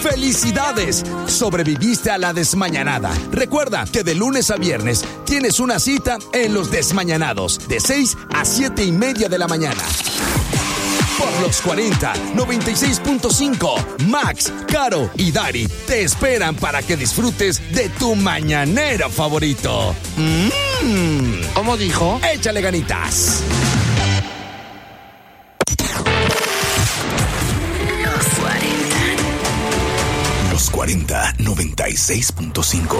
¡Felicidades! Sobreviviste a la desmañanada. Recuerda que de lunes a viernes tienes una cita en Los Desmañanados, de 6 a 7:30 de la mañana. Por los 40, 96.5, Max, Caro y Dari te esperan para que disfrutes de tu mañanero favorito. ¿Cómo dijo? Échale ganitas. Los 40, 96.5,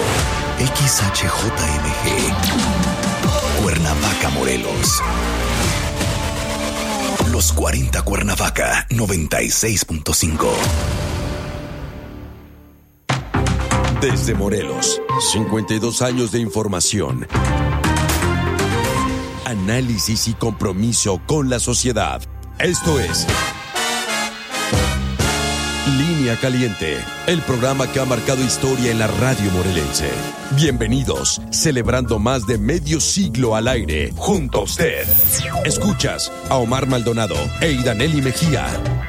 XHJMG, Cuernavaca, Morelos. Los 40 Cuernavaca, 96.5. Desde Morelos, 52 años de información, análisis y compromiso con la sociedad. Esto es Línea Caliente, el programa que ha marcado historia en la radio morelense. Bienvenidos, celebrando más de medio siglo al aire, junto a usted. Escuchas a Omar Maldonado e Idaneli Mejía.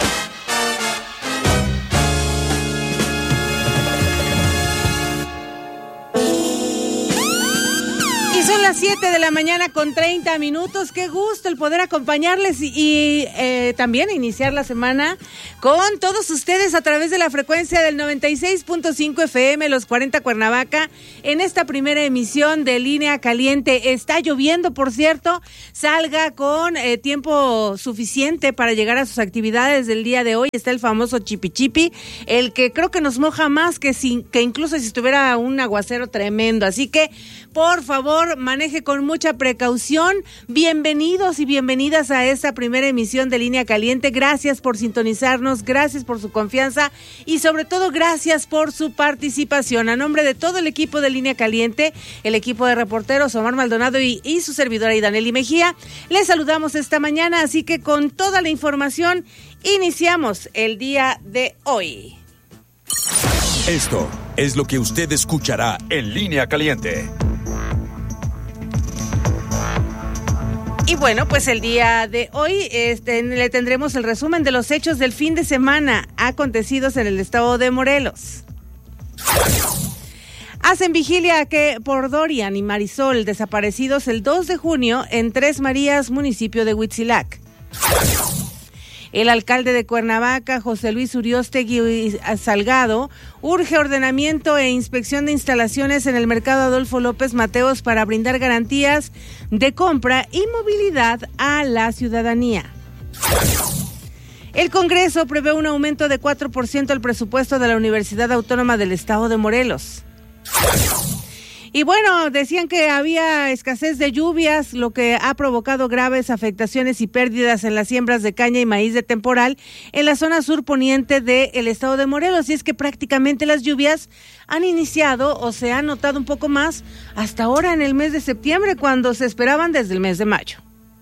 Son las 7 de la mañana con 30 minutos. Qué gusto el poder acompañarles y también iniciar la semana con todos ustedes a través de la frecuencia del 96.5 FM, Los 40 Cuernavaca, en esta primera emisión de Línea Caliente. Está lloviendo, por cierto. Salga con tiempo suficiente para llegar a sus actividades del día de hoy. Está el famoso chipi chipi, el que creo que nos moja más que incluso si estuviera un aguacero tremendo. Así que, por favor, maneje con mucha precaución. Bienvenidos y bienvenidas a esta primera emisión de Línea Caliente. Gracias por sintonizarnos, gracias por su confianza y sobre todo gracias por su participación. A nombre de todo el equipo de Línea Caliente, el equipo de reporteros Omar Maldonado y su servidora Idaneli Mejía, les saludamos esta mañana, así que con toda la información iniciamos el día de hoy. Esto es lo que usted escuchará en Línea Caliente. Y bueno, pues el día de hoy le tendremos el resumen de los hechos del fin de semana acontecidos en el estado de Morelos. Hacen vigilia por Dorian y Marisol, desaparecidos el 2 de junio en Tres Marías, municipio de Huitzilac. El alcalde de Cuernavaca, José Luis Uriostegui Salgado, urge ordenamiento e inspección de instalaciones en el mercado Adolfo López Mateos para brindar garantías de compra y movilidad a la ciudadanía. El Congreso prevé un aumento de 4% al presupuesto de la Universidad Autónoma del Estado de Morelos. Y bueno, decían que había escasez de lluvias, lo que ha provocado graves afectaciones y pérdidas en las siembras de caña y maíz de temporal en la zona sur poniente del estado de Morelos. Y es que prácticamente las lluvias han iniciado o se han notado un poco más hasta ahora en el mes de septiembre, cuando se esperaban desde el mes de mayo.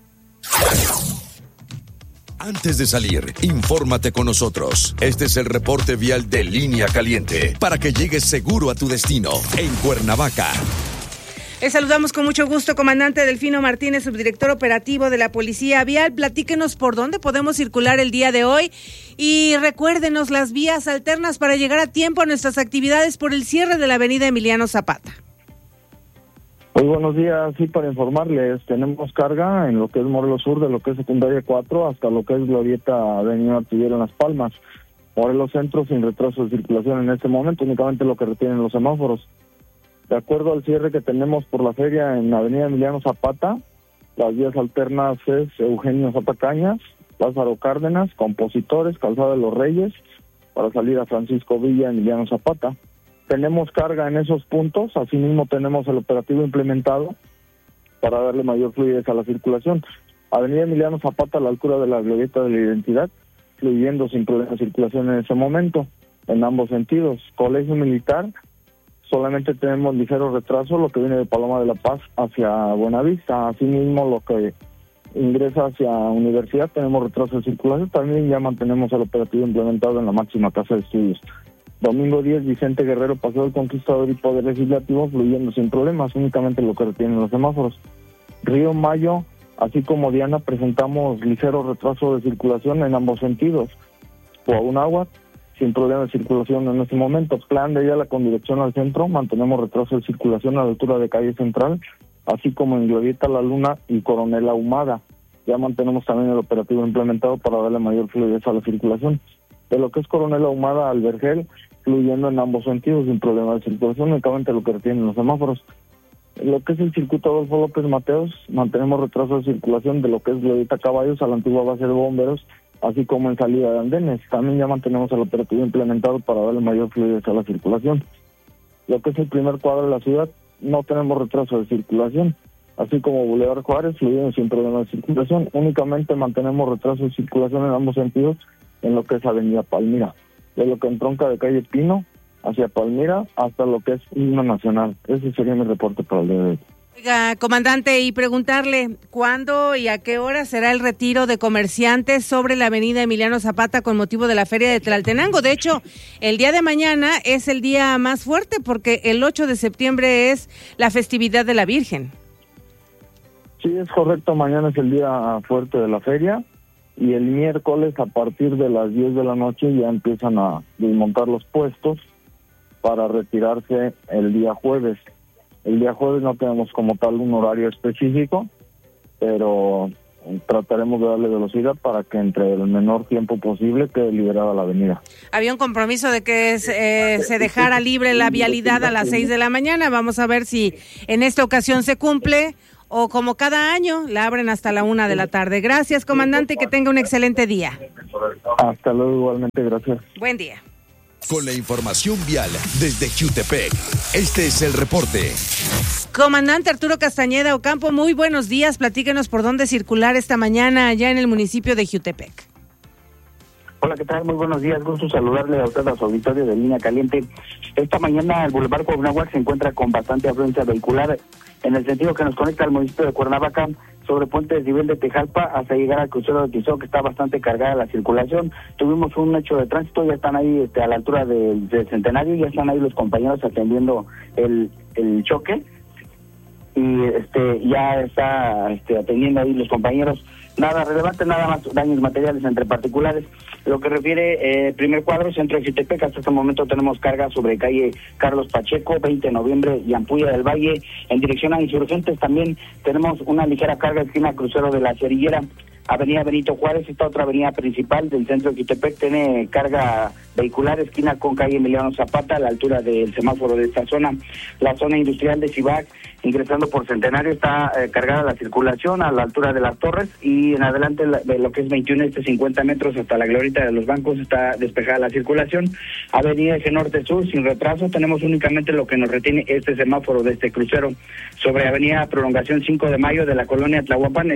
Antes de salir, infórmate con nosotros. Este es el reporte vial de Línea Caliente, para que llegues seguro a tu destino en Cuernavaca. Les saludamos con mucho gusto, comandante Delfino Martínez, subdirector operativo de la Policía Vial. Platíquenos por dónde podemos circular el día de hoy y recuérdenos las vías alternas para llegar a tiempo a nuestras actividades por el cierre de la avenida Emiliano Zapata. Muy buenos días, sí, para informarles, tenemos carga en lo que es Morelos Sur, de lo que es Secundaria 4 hasta lo que es Glorieta Avenida Artillero en Las Palmas. Morelos Centro sin retraso de circulación en este momento, únicamente lo que retienen los semáforos. De acuerdo al cierre que tenemos por la feria en Avenida Emiliano Zapata, las vías alternas es Eugenio Zapata Cañas, Lázaro Cárdenas, Compositores, Calzada de los Reyes, para salir a Francisco Villa, Emiliano Zapata. Tenemos carga en esos puntos, asimismo tenemos el operativo implementado para darle mayor fluidez a la circulación. Avenida Emiliano Zapata a la altura de la Glorieta de la Identidad, fluyendo sin problema de circulación en ese momento, en ambos sentidos. Colegio Militar, solamente tenemos ligero retraso, lo que viene de Paloma de la Paz hacia Buenavista. Asimismo, lo que ingresa hacia Universidad, tenemos retraso de circulación. También ya mantenemos el operativo implementado en la máxima casa de estudios. Domingo 10, Vicente Guerrero, Paseo del Conquistador y Poder Legislativo, fluyendo sin problemas, únicamente lo que retienen los semáforos. Río Mayo, así como Diana, presentamos ligero retraso de circulación en ambos sentidos. Coahunáhuac, sin problema de circulación en este momento. Plan de Ayala con dirección al centro, mantenemos retraso de circulación a la altura de calle Central, así como en Glorieta La Luna y Coronel Ahumada. Ya mantenemos también el operativo implementado para darle mayor fluidez a la circulación. De lo que es Coronel Ahumada al Vergel, fluyendo en ambos sentidos sin problema de circulación, únicamente lo que retienen los semáforos. Lo que es el circuito Adolfo López Mateos, mantenemos retraso de circulación de lo que es Glorieta Caballos a la antigua base de bomberos, así como en salida de andenes. También ya mantenemos el operativo implementado para darle mayor fluidez a la circulación. Lo que es el primer cuadro de la ciudad, no tenemos retraso de circulación, así como Boulevard Juárez, fluyendo sin problema de circulación. Únicamente mantenemos retraso de circulación en ambos sentidos en lo que es Avenida Palmira, de lo que entronca de calle Pino hacia Palmira hasta lo que es Himno Nacional. Ese sería mi reporte para el día de hoy. Oiga, comandante, y preguntarle, ¿cuándo y a qué hora será el retiro de comerciantes sobre la avenida Emiliano Zapata con motivo de la Feria de Tlaltenango? De hecho, el día de mañana es el día más fuerte porque el 8 de septiembre es la festividad de la Virgen. Sí, es correcto, mañana es el día fuerte de la feria y el miércoles a partir de las 10 de la noche ya empiezan a desmontar los puestos para retirarse el día jueves. El día jueves no tenemos como tal un horario específico, pero trataremos de darle velocidad para que entre el menor tiempo posible quede liberada la avenida. Había un compromiso de que se dejara libre la vialidad a las 6 de la mañana. Vamos a ver si en esta ocasión se cumple o como cada año la abren hasta la 1 de la tarde. Gracias, comandante, y que tenga un excelente día. Hasta luego, igualmente, gracias. Buen día. Con la información vial desde Jiutepec, este es el reporte. Comandante Arturo Castañeda Ocampo, muy buenos días. Platíquenos por dónde circular esta mañana allá en el municipio de Jiutepec. Hola, ¿qué tal? Muy buenos días. Gusto saludarle a usted, a su auditorio de Línea Caliente. Esta mañana el Boulevard Cuernavaca se encuentra con bastante afluencia vehicular en el sentido que nos conecta al municipio de Cuernavaca sobre Puente Desnivel de Tejalpa hasta llegar al crucero de Tizoc, que está bastante cargada la circulación. Tuvimos un hecho de tránsito, ya están ahí a la altura del Centenario, ya están ahí los compañeros atendiendo el choque y ya está atendiendo ahí los compañeros. Nada relevante, nada más daños materiales entre particulares. Lo que refiere primer cuadro, centro de Jiutepec, hasta este momento tenemos carga sobre calle Carlos Pacheco, 20 de noviembre y Ampulla del Valle. En dirección a Insurgentes también tenemos una ligera carga esquina crucero de la Cerillera. Avenida Benito Juárez, esta otra avenida principal del centro de Jiutepec, tiene carga vehicular, esquina con calle Emiliano Zapata, a la altura del semáforo de esta zona. La zona industrial de Cibac, ingresando por Centenario, está cargada la circulación a la altura de las torres, y en adelante de lo que es 21 50 metros hasta la glorieta de los bancos está despejada la circulación. Avenida Eje Norte-Sur, sin retraso, tenemos únicamente lo que nos retiene este semáforo de este crucero. Sobre Avenida Prolongación 5 de Mayo de la colonia Tlahuapan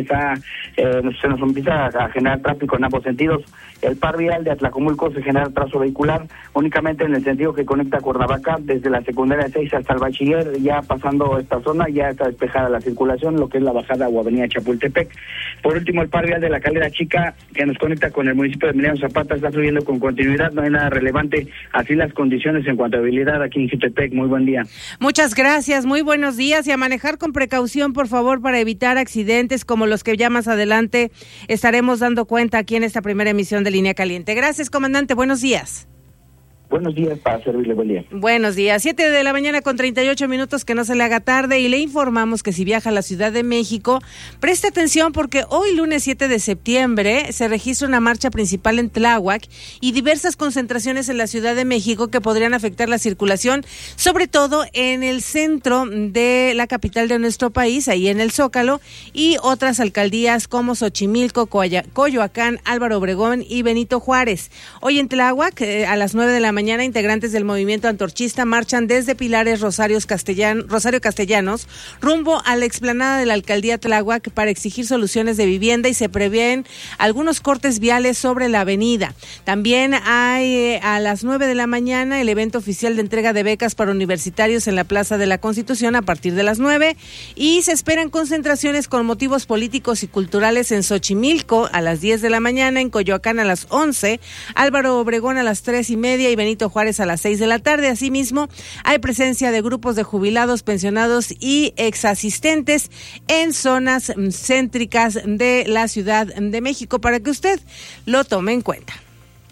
se nos empieza a generar tráfico en ambos sentidos. El par vial de Atlacomulco se genera trazo vehicular únicamente en el sentido que conecta Cuernavaca desde la secundaria 6 hasta el bachiller. Ya pasando esta zona ya está despejada la circulación, lo que es la bajada o avenida Chapultepec. Por último, el par vial de la Calera Chica, que nos conecta con el municipio de Emiliano Zapata, está fluyendo con continuidad, no hay nada relevante. Así las condiciones en cuanto a habilidad aquí en Jiutepec. Muy buen día. Muchas gracias, muy buenos días, y a manejar con precaución, por favor, para evitar accidentes como los que ya más adelante estaremos dando cuenta aquí en esta primera emisión de Línea Caliente. Gracias, comandante, buenos días. Buenos días, para servirle, buen día. Buenos días, 7 de la mañana con 38 minutos, que no se le haga tarde, y le informamos que si viaja a la Ciudad de México, preste atención porque hoy lunes 7 de septiembre se registra una marcha principal en Tláhuac y diversas concentraciones en la Ciudad de México que podrían afectar la circulación, sobre todo en el centro de la capital de nuestro país, ahí en el Zócalo, y otras alcaldías como Xochimilco, Coyoacán, Álvaro Obregón y Benito Juárez. Hoy en Tláhuac, a las 9 de la mañana, integrantes del movimiento antorchista marchan desde Pilares Rosario Castellanos rumbo a la explanada de la alcaldía Tláhuac para exigir soluciones de vivienda, y se prevén algunos cortes viales sobre la avenida. También hay a las 9 de la mañana el evento oficial de entrega de becas para universitarios en la Plaza de la Constitución a partir de las 9, y se esperan concentraciones con motivos políticos y culturales en Xochimilco a las 10 de la mañana, en Coyoacán a las 11, Álvaro Obregón a las 3:30 y Benito Juárez a las 6 de la tarde. Asimismo, hay presencia de grupos de jubilados, pensionados y exasistentes en zonas céntricas de la Ciudad de México para que usted lo tome en cuenta.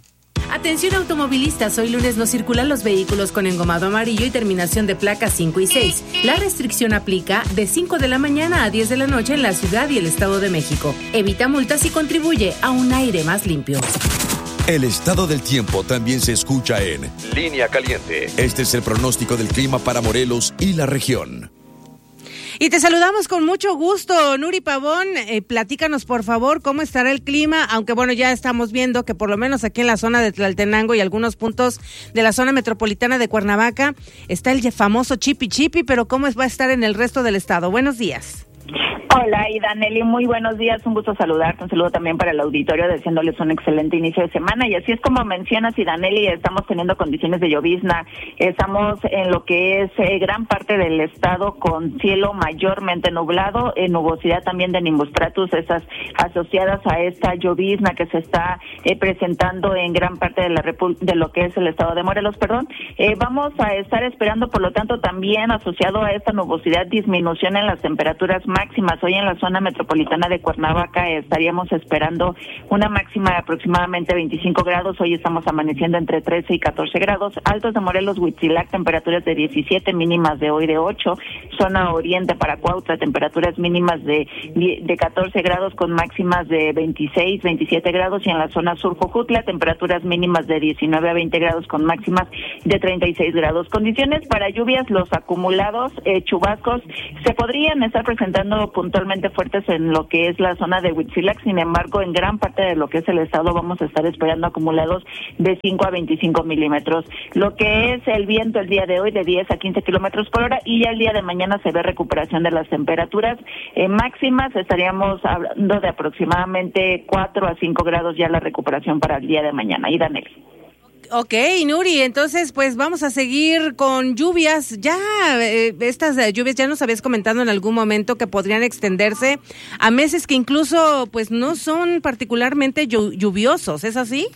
Atención automovilistas, hoy lunes no circulan los vehículos con engomado amarillo y terminación de placas 5 y 6. La restricción aplica de 5 de la mañana a 10 de la noche en la ciudad y el Estado de México. Evita multas y contribuye a un aire más limpio. El estado del tiempo también se escucha en Línea Caliente. Este es el pronóstico del clima para Morelos y la región. Y te saludamos con mucho gusto, Nuri Pavón. Platícanos, por favor, cómo estará el clima, aunque bueno, ya estamos viendo que por lo menos aquí en la zona de Tlaltenango y algunos puntos de la zona metropolitana de Cuernavaca está el famoso chipi chipi, pero ¿cómo va a estar en el resto del estado? Buenos días. Hola, Idaneli, muy buenos días, un gusto saludarte, un saludo también para el auditorio, deseándoles un excelente inicio de semana, y así es como mencionas, Idaneli, estamos teniendo condiciones de llovizna, estamos en lo que es gran parte del estado con cielo mayormente nublado, nubosidad también de nimbostratus, esas asociadas a esta llovizna que se está presentando en gran parte de lo que es el estado de Morelos, vamos a estar esperando, por lo tanto, también asociado a esta nubosidad, disminución en las temperaturas máximas. Hoy en la zona metropolitana de Cuernavaca estaríamos esperando una máxima de aproximadamente 25 grados. Hoy estamos amaneciendo entre 13 y 14 grados. Altos de Morelos, Huitzilac, temperaturas de 17, mínimas de hoy de 8. Zona oriente para Cuautla, temperaturas mínimas de 14 grados con máximas de 26, 27 grados. Y en la zona sur, Jojutla, temperaturas mínimas de 19 a 20 grados con máximas de 36 grados. Condiciones para lluvias, los acumulados, chubascos, se podrían estar presentando puntualmente fuertes en lo que es la zona de Huitzilac. Sin embargo, en gran parte de lo que es el estado vamos a estar esperando acumulados de 5 a 25 milímetros. Lo que es el viento el día de hoy de 10 a 15 kilómetros por hora, y ya el día de mañana se ve recuperación de las temperaturas máximas. Estaríamos hablando de aproximadamente 4 a 5 grados ya la recuperación para el día de mañana. Y Daniel. Ok, Nuri, entonces pues vamos a seguir con lluvias. Ya estas lluvias ya nos habías comentado en algún momento que podrían extenderse a meses que incluso pues no son particularmente lluviosos, ¿es así?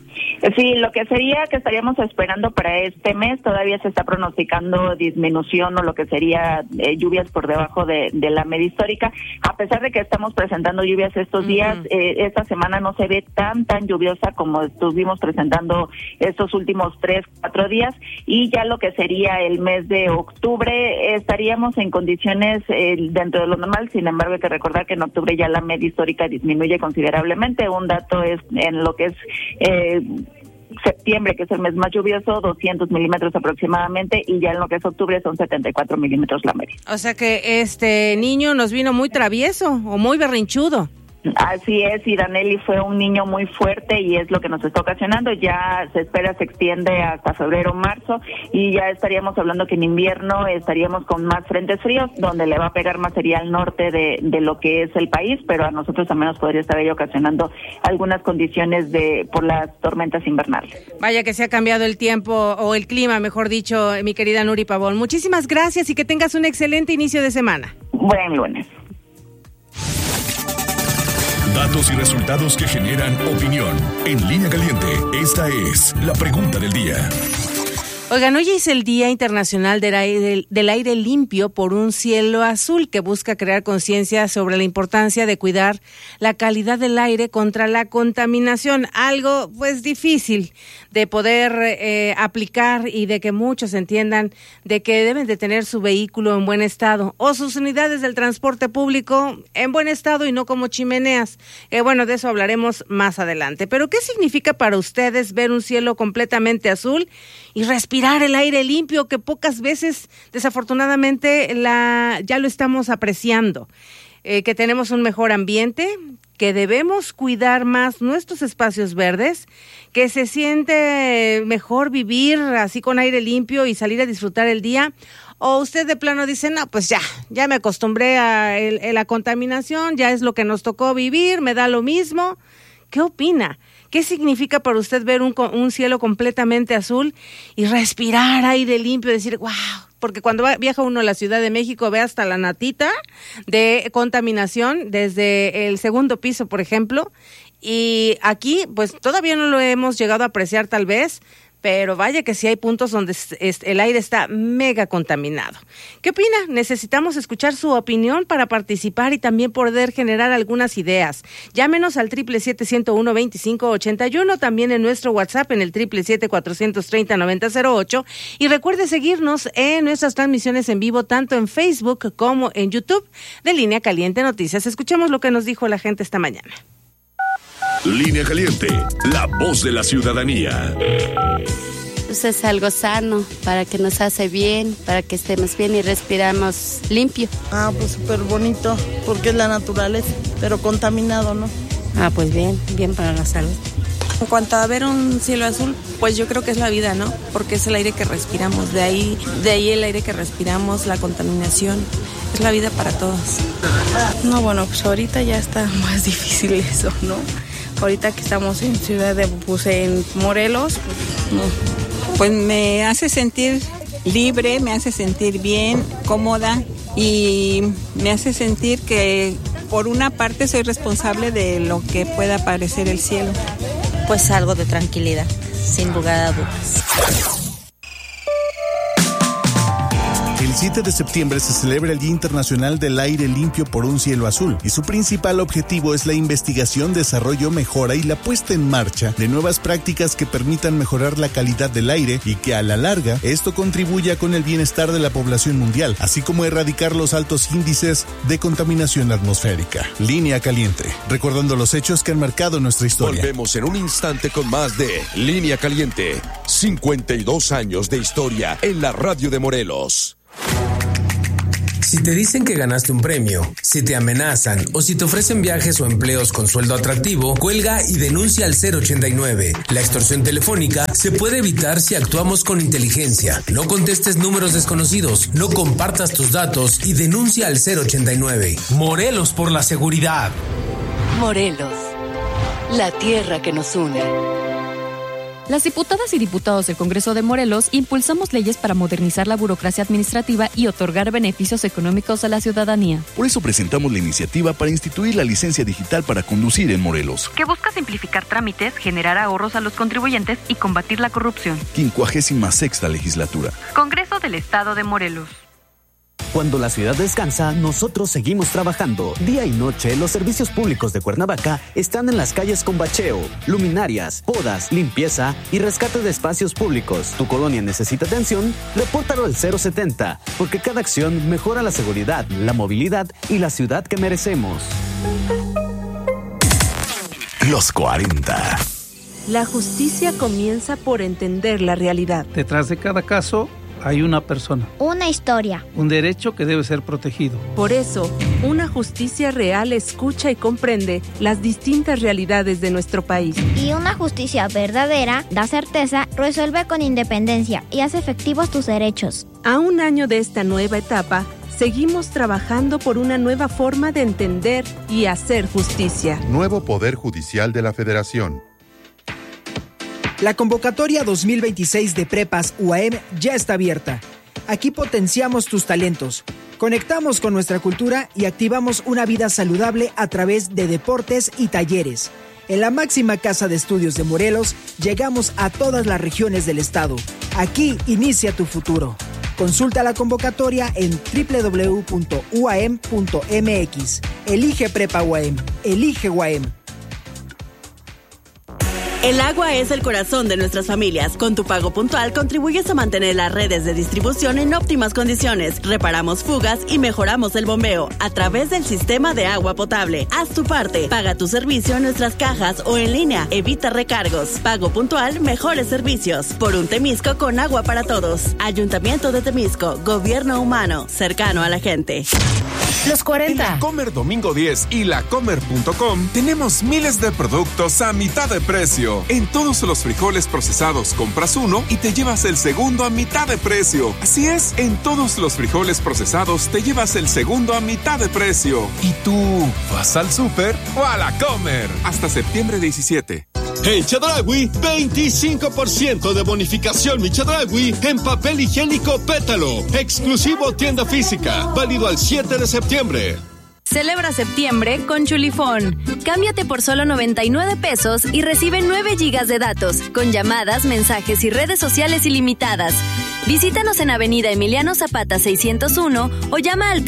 Sí, lo que sería que estaríamos esperando para este mes, todavía se está pronosticando disminución o lo que sería lluvias por debajo de la media histórica, a pesar de que estamos presentando lluvias estos días. Esta semana no se ve tan lluviosa como estuvimos presentando estos últimos 3-4 días, y ya lo que sería el mes de octubre estaríamos en condiciones dentro de lo normal. Sin embargo, hay que recordar que en octubre ya la media histórica disminuye considerablemente. Un dato es en lo que es septiembre, que es el mes más lluvioso, 200 milímetros aproximadamente, y ya en lo que es octubre son 74 milímetros la media. O sea que este niño nos vino muy travieso o muy berrinchudo. Así es, y Danelli fue un niño muy fuerte y es lo que nos está ocasionando. Ya se espera se extiende hasta febrero, marzo, y ya estaríamos hablando que en invierno estaríamos con más frentes fríos, donde le va a pegar más sería al norte de lo que es el país, pero a nosotros también nos podría estar ahí ocasionando algunas condiciones por las tormentas invernales. Vaya que se ha cambiado el tiempo, o el clima, mejor dicho, mi querida Nuri Pavón. Muchísimas gracias y que tengas un excelente inicio de semana. Buen lunes. Datos y resultados que generan opinión. En Línea Caliente, esta es la pregunta del día. Oigan, hoy es el Día Internacional del Aire Limpio por un Cielo Azul, que busca crear conciencia sobre la importancia de cuidar la calidad del aire contra la contaminación. Algo pues difícil de poder aplicar, y de que muchos entiendan de que deben de tener su vehículo en buen estado o sus unidades del transporte público en buen estado y no como chimeneas. Bueno, de eso hablaremos más adelante. Pero ¿qué significa para ustedes ver un cielo completamente azul y respirar el aire limpio, que pocas veces desafortunadamente ya lo estamos apreciando? Que tenemos un mejor ambiente, que debemos cuidar más nuestros espacios verdes, que se siente mejor vivir así con aire limpio y salir a disfrutar el día. O usted de plano dice, no, pues ya me acostumbré a la contaminación, ya es lo que nos tocó vivir, me da lo mismo. ¿Qué opina? ¿Qué significa para usted ver un cielo completamente azul y respirar aire limpio, decir, wow? Porque cuando viaja uno a la Ciudad de México ve hasta la natita de contaminación desde el segundo piso, por ejemplo, y aquí pues todavía no lo hemos llegado a apreciar tal vez, pero vaya que sí hay puntos donde el aire está mega contaminado. ¿Qué opina? Necesitamos escuchar su opinión para participar y también poder generar algunas ideas. Llámenos al 777-101-2581, también en nuestro WhatsApp en el 777-430-9008, y recuerde seguirnos en nuestras transmisiones en vivo tanto en Facebook como en YouTube de Línea Caliente Noticias. Escuchemos lo que nos dijo la gente esta mañana. Línea Caliente, la voz de la ciudadanía. Pues es algo sano, para que nos hace bien, para que estemos bien y respiramos limpio. Pues súper bonito, porque es la naturaleza, pero contaminado, ¿no? Pues bien para la salud. En cuanto a ver un cielo azul, pues yo creo que es la vida, ¿no? Porque es el aire que respiramos, de ahí el aire que respiramos, la contaminación, es la vida para todos. No, bueno, pues ahorita ya está más difícil eso, ¿no? Ahorita que estamos en en Morelos, pues no. Pues me hace sentir libre, me hace sentir bien, cómoda y me hace sentir que por una parte soy responsable de lo que pueda parecer el cielo. Pues algo de tranquilidad, sin lugar a dudas. El 7 de septiembre se celebra el Día Internacional del Aire Limpio por un Cielo Azul y su principal objetivo es la investigación, desarrollo, mejora y la puesta en marcha de nuevas prácticas que permitan mejorar la calidad del aire y que a la larga esto contribuya con el bienestar de la población mundial, así como erradicar los altos índices de contaminación atmosférica. Línea Caliente, recordando los hechos que han marcado nuestra historia. Volvemos en un instante con más de Línea Caliente. 52 años de historia en la radio de Morelos. Si te dicen que ganaste un premio, si te amenazan o si te ofrecen viajes o empleos con sueldo atractivo, cuelga y denuncia al 089. La extorsión telefónica se puede evitar si actuamos con inteligencia. No contestes números desconocidos, no compartas tus datos y denuncia al 089. Morelos por la seguridad. Morelos, la tierra que nos une. Las diputadas y diputados del Congreso de Morelos impulsamos leyes para modernizar la burocracia administrativa y otorgar beneficios económicos a la ciudadanía. Por eso presentamos la iniciativa para instituir la licencia digital para conducir en Morelos, que busca simplificar trámites, generar ahorros a los contribuyentes y combatir la corrupción. 56ª legislatura. Congreso del Estado de Morelos. Cuando la ciudad descansa, nosotros seguimos trabajando. Día y noche, los servicios públicos de Cuernavaca están en las calles con bacheo, luminarias, podas, limpieza y rescate de espacios públicos. ¿Tu colonia necesita atención? Repórtalo al 070, porque cada acción mejora la seguridad, la movilidad y la ciudad que merecemos. Los 40. La justicia comienza por entender la realidad. Detrás de cada caso hay una persona. Una historia. Un derecho que debe ser protegido. Por eso, una justicia real escucha y comprende las distintas realidades de nuestro país. Y una justicia verdadera da certeza, resuelve con independencia y hace efectivos tus derechos. A un año de esta nueva etapa, seguimos trabajando por una nueva forma de entender y hacer justicia. Nuevo Poder Judicial de la Federación. La convocatoria 2026 de Prepas UAM ya está abierta. Aquí potenciamos tus talentos, conectamos con nuestra cultura y activamos una vida saludable a través de deportes y talleres. En la máxima casa de estudios de Morelos, llegamos a todas las regiones del estado. Aquí inicia tu futuro. Consulta la convocatoria en www.uam.mx. Elige Prepa UAM. Elige UAM. El agua es el corazón de nuestras familias. Con tu pago puntual contribuyes a mantener las redes de distribución en óptimas condiciones. Reparamos fugas y mejoramos el bombeo a través del sistema de agua potable. Haz tu parte. Paga tu servicio en nuestras cajas o en línea. Evita recargos. Pago puntual, mejores servicios. Por un Temisco con agua para todos. Ayuntamiento de Temisco. Gobierno humano. Cercano a la gente. Los 40. En la Comer Domingo 10 y lacomer.com tenemos miles de productos a mitad de precio. En todos los frijoles procesados compras uno y te llevas el segundo a mitad de precio. Así es, en todos los frijoles procesados te llevas el segundo a mitad de precio. ¿Y tú vas al súper o a la Comer? Hasta septiembre 17. En Chedraui, 25% de bonificación mi Chedraui en papel higiénico Pétalo. Exclusivo tienda física, válido al 7 de septiembre. Celebra septiembre con Chulifón. Cámbiate por solo 99 pesos y recibe 9 gigas de datos, con llamadas, mensajes y redes sociales ilimitadas. Visítanos en Avenida Emiliano Zapata 601 o llama al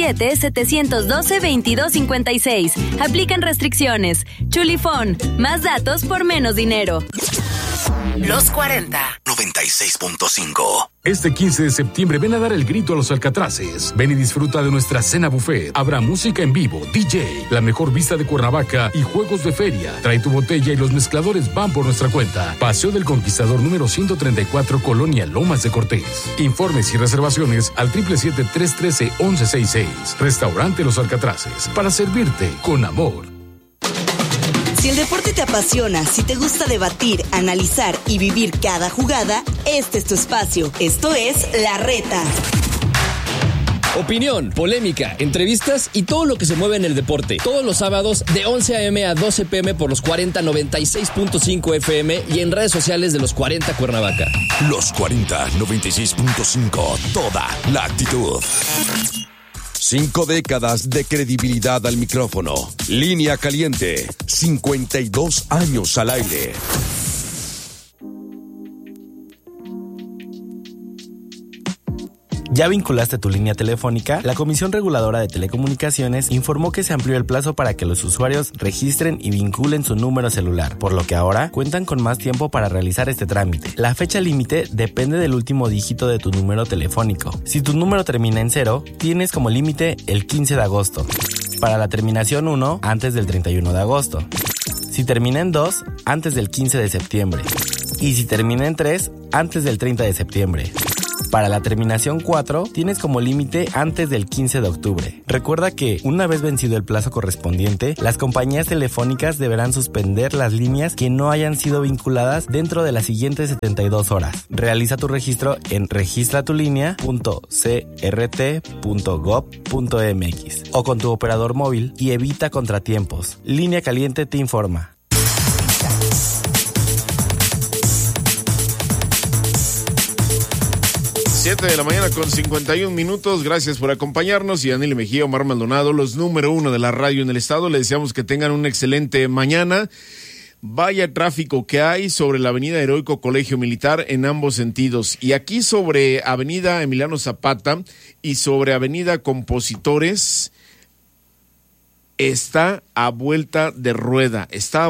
777-712-2256. Aplican restricciones. Chulifón, más datos por menos dinero. Los 40. 96.5. Este 15 de septiembre ven a dar el grito a los Alcatraces. Ven y disfruta de nuestra cena buffet. Habrá música en vivo, DJ, la mejor vista de Cuernavaca y juegos de feria. Trae tu botella y los mezcladores van por nuestra cuenta. Paseo del Conquistador número 134, Colonia Lomas de Cortés. Informes y reservaciones al 777-313-1166. Restaurante Los Alcatraces, para servirte con amor. Si el deporte te apasiona, si te gusta debatir, analizar y vivir cada jugada, este es tu espacio. Esto es La Reta. Opinión, polémica, entrevistas y todo lo que se mueve en el deporte. Todos los sábados de 11 a.m. a 12 p.m. por los 40 96.5 FM y en redes sociales de los 40 Cuernavaca. Los 40 96.5, toda la actitud. 5 décadas de credibilidad al micrófono. Línea Caliente. 52 años al aire. ¿Ya vinculaste tu línea telefónica? La Comisión Reguladora de Telecomunicaciones informó que se amplió el plazo para que los usuarios registren y vinculen su número celular, por lo que ahora cuentan con más tiempo para realizar este trámite. La fecha límite depende del último dígito de tu número telefónico. Si tu número termina en 0, tienes como límite el 15 de agosto. Para la terminación 1, antes del 31 de agosto. Si termina en 2, antes del 15 de septiembre. Y si termina en 3, antes del 30 de septiembre. Para la terminación 4, tienes como límite antes del 15 de octubre. Recuerda que, una vez vencido el plazo correspondiente, las compañías telefónicas deberán suspender las líneas que no hayan sido vinculadas dentro de las siguientes 72 horas. Realiza tu registro en registratulinea.crt.gov.mx o con tu operador móvil y evita contratiempos. Línea Caliente te informa. 7 de la mañana con 51 minutos. Gracias por acompañarnos. Y Daniel Mejía, Omar Maldonado, los número 1 de la radio en el estado. Les deseamos que tengan una excelente mañana. Vaya tráfico que hay sobre la avenida Heroico Colegio Militar en ambos sentidos. Y aquí sobre avenida Emiliano Zapata y sobre avenida Compositores está a vuelta de rueda,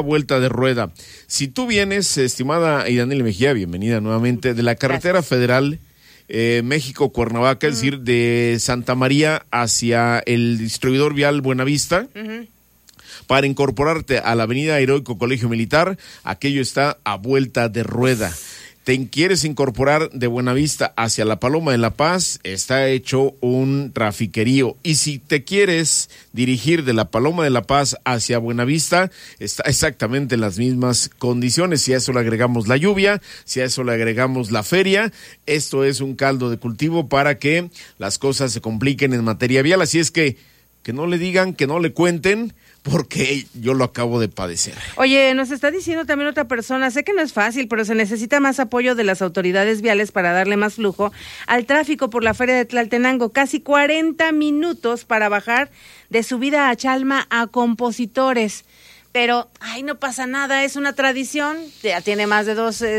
Si tú vienes, estimada Daniel Mejía, bienvenida nuevamente, de la carretera federal México-Cuernavaca, es decir, de Santa María hacia el distribuidor vial Buenavista, para incorporarte a la avenida Heroico Colegio Militar, aquello está a vuelta de rueda. Te quieres incorporar de Buenavista hacia la Paloma de la Paz, está hecho un trafiquerío. Y si te quieres dirigir de la Paloma de la Paz hacia Buenavista, está exactamente en las mismas condiciones. Si a eso le agregamos la lluvia, si a eso le agregamos la feria, esto es un caldo de cultivo para que las cosas se compliquen en materia vial. Así es que no le digan, que no le cuenten, porque yo lo acabo de padecer. Oye, nos está diciendo también otra persona, sé que no es fácil, pero se necesita más apoyo de las autoridades viales para darle más flujo al tráfico por la feria de Tlaltenango. Casi 40 minutos para bajar de Subida a Chalma a Compositores. Pero, no pasa nada, es una tradición, ya tiene más de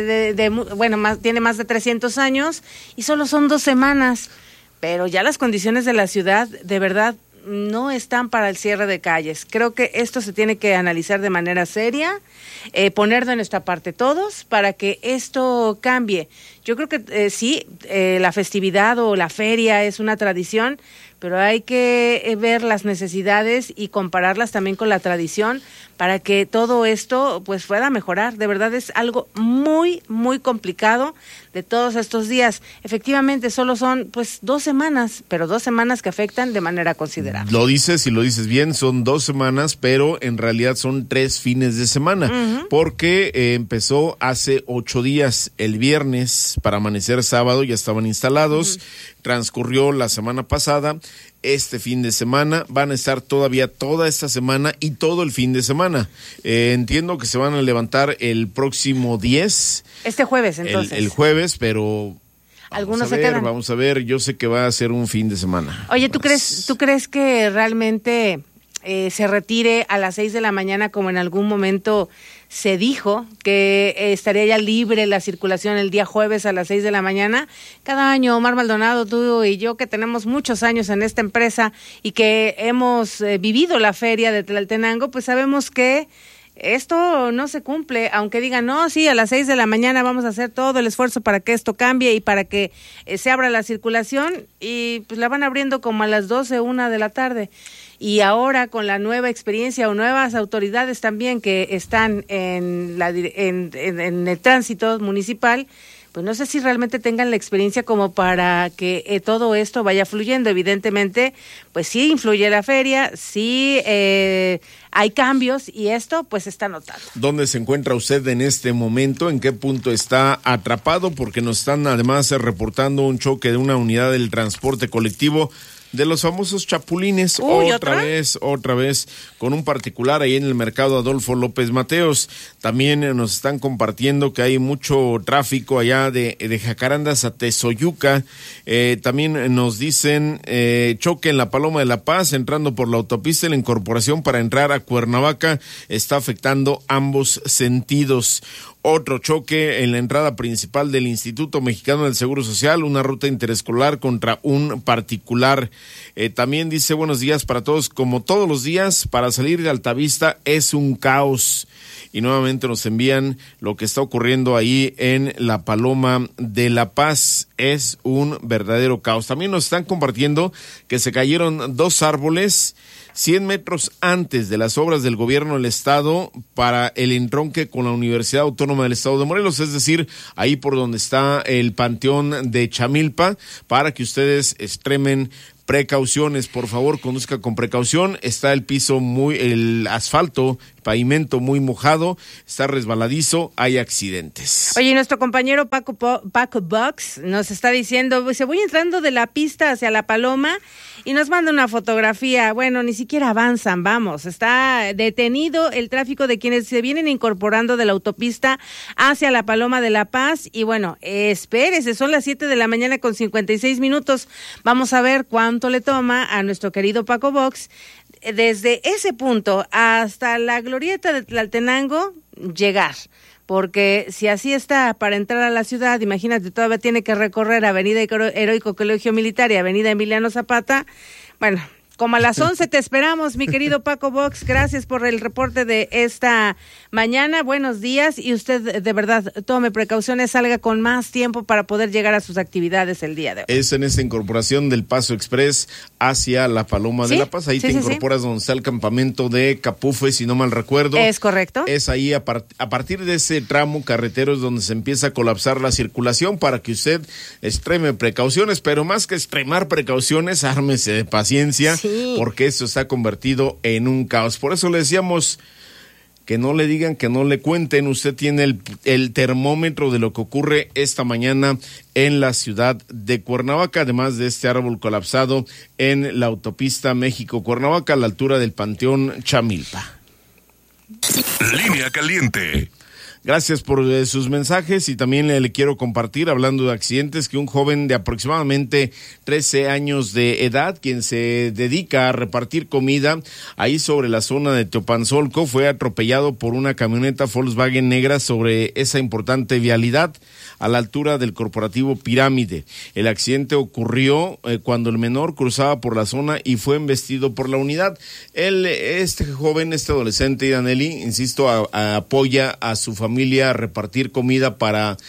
tiene más de 300 años y solo son 2 semanas. Pero ya las condiciones de la ciudad, de verdad, no están para el cierre de calles. Creo que esto se tiene que analizar de manera seria, poner de nuestra parte todos para que esto cambie. Yo creo que sí, la festividad o la feria es una tradición, pero hay que ver las necesidades y compararlas también con la tradición para que todo esto pues pueda mejorar. De verdad es algo muy, muy complicado de todos estos días. Efectivamente solo son 2 semanas, pero 2 semanas que afectan de manera considerable. Lo dices y lo dices bien, son 2 semanas, pero en realidad son 3 fines de semana, porque empezó hace 8 días, el viernes para amanecer sábado ya estaban instalados, transcurrió la semana pasada, este fin de semana, van a estar todavía toda esta semana y todo el fin de semana. Entiendo que se van a levantar el próximo 10. Este jueves, entonces. El jueves, pero algunos se quedan. Vamos a ver, yo sé que va a ser un fin de semana. Oye, ¿tú crees que realmente se retire a las 6 de la mañana como en algún momento se dijo, que estaría ya libre la circulación el día jueves a las 6 de la mañana? Cada año, Omar Maldonado, tú y yo, que tenemos muchos años en esta empresa y que hemos vivido la feria de Tlaltenango, pues sabemos que esto no se cumple, aunque digan, no, sí, a las 6 de la mañana vamos a hacer todo el esfuerzo para que esto cambie y para que se abra la circulación, y pues la van abriendo como a las 12, 1 de la tarde. Y ahora con la nueva experiencia o nuevas autoridades también que están en el tránsito municipal, pues no sé si realmente tengan la experiencia como para que todo esto vaya fluyendo. Evidentemente, pues sí influye la feria, sí hay cambios y esto pues se está notando. ¿Dónde se encuentra usted en este momento? ¿En qué punto está atrapado? Porque nos están además reportando un choque de una unidad del transporte colectivo de los famosos chapulines, otra vez, con un particular ahí en el mercado Adolfo López Mateos. También nos están compartiendo que hay mucho tráfico allá de Jacarandas a Tezoyuca. También nos dicen choque en la Paloma de la Paz, entrando por la autopista. La incorporación para entrar a Cuernavaca está afectando ambos sentidos. Otro choque en la entrada principal del Instituto Mexicano del Seguro Social, una ruta interescolar contra un particular. También dice, buenos días para todos. Como todos los días, para salir de Altavista es un caos. Y nuevamente nos envían lo que está ocurriendo ahí en la Paloma de la Paz. Es un verdadero caos. También nos están compartiendo que se cayeron 2 árboles 100 metros antes de las obras del gobierno del estado para el entronque con la Universidad Autónoma del Estado de Morelos, es decir, ahí por donde está el Panteón de Chamilpa, para que ustedes extremen precauciones, por favor, conduzca con precaución. Está el asfalto, pavimento muy mojado, está resbaladizo, hay accidentes. Oye, nuestro compañero Paco Box nos está diciendo, dice, voy entrando de la pista hacia la Paloma y nos manda una fotografía. Bueno, ni siquiera avanzan, vamos, está detenido el tráfico de quienes se vienen incorporando de la autopista hacia la Paloma de la Paz. Y bueno, espérese, son las 7 de la mañana con 56 minutos. Vamos a ver cuánto le toma a nuestro querido Paco Box desde ese punto hasta la glorieta de Tlaltenango llegar, porque si así está para entrar a la ciudad, imagínate, todavía tiene que recorrer Avenida Heroico Colegio Militar y Avenida Emiliano Zapata. Bueno, como a las 11 te esperamos, mi querido Paco Box. Gracias por el reporte de esta mañana. Buenos días, y usted de verdad tome precauciones, salga con más tiempo para poder llegar a sus actividades el día de hoy. Es en esta incorporación del Paso Express hacia la Paloma de la Paz. Ahí te incorporas donde está el campamento de Capufe, si no mal recuerdo. Es correcto. Es ahí a partir de ese tramo carretero es donde se empieza a colapsar la circulación, para que usted extreme precauciones, pero más que extremar precauciones, ármese de paciencia. Sí. Porque esto está convertido en un caos. Por eso le decíamos que no le digan, que no le cuenten. Usted tiene el termómetro de lo que ocurre esta mañana en la ciudad de Cuernavaca, además de este árbol colapsado en la autopista México-Cuernavaca a la altura del Panteón Chamilpa. Línea caliente. Gracias por sus mensajes, y también le quiero compartir, hablando de accidentes, que un joven de aproximadamente 13 años de edad, quien se dedica a repartir comida ahí sobre la zona de Teopanzolco, fue atropellado por una camioneta Volkswagen negra sobre esa importante vialidad a la altura del corporativo Pirámide. El accidente ocurrió cuando el menor cruzaba por la zona y fue embestido por la unidad. Este joven, este adolescente, Danelli, insisto, apoya a su familia a repartir comida para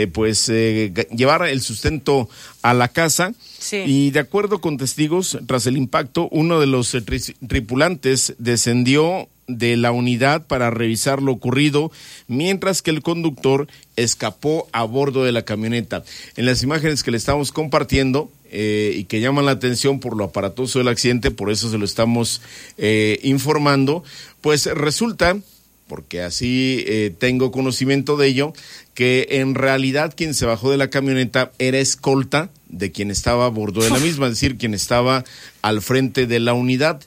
llevar el sustento a la casa. Sí. Y de acuerdo con testigos, tras el impacto, uno de los tripulantes descendió de la unidad para revisar lo ocurrido, mientras que el conductor escapó a bordo de la camioneta. En las imágenes que le estamos compartiendo y que llaman la atención por lo aparatoso del accidente, por eso se lo estamos informando, pues resulta, porque así tengo conocimiento de ello, que en realidad quien se bajó de la camioneta era escolta de quien estaba a bordo de la misma, es decir, quien estaba al frente de la unidad.